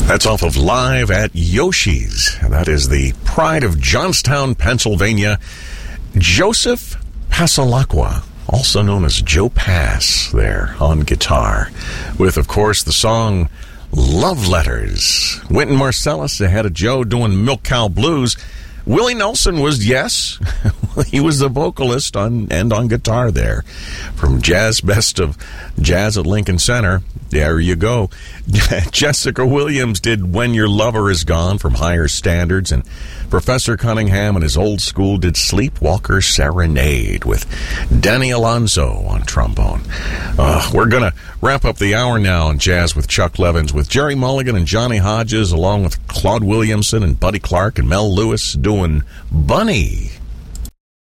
That's off of Live at Yoshi's. That is the pride of Johnstown, Pennsylvania. Joseph Passalacqua, also known as Joe Pass, there on guitar, with, of course, the song Love Letters. Wynton Marsalis ahead of Joe doing Milk Cow Blues. Willie Nelson was, yes, he was the vocalist on guitar there. From Jazz Best of Jazz at Lincoln Center, there you go. Jessica Williams did When Your Lover Is Gone from Higher Standards, and Professor Cunningham and his old school did Sleepwalker Serenade with Danny Alonso on trombone. We're going to wrap up the hour now in Jazz with Chuck Levins with Jerry Mulligan and Johnny Hodges, along with Claude Williamson and Buddy Clark and Mel Lewis doing Bunny.